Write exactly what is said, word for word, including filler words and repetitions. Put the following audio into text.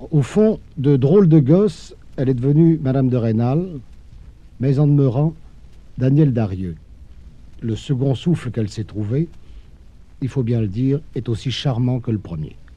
Au fond, de drôle de gosse, elle est devenue Madame de Rênal, mais en demeurant Daniel Darieux. Le second souffle qu'elle s'est trouvé, il faut bien le dire, est aussi charmant que le premier.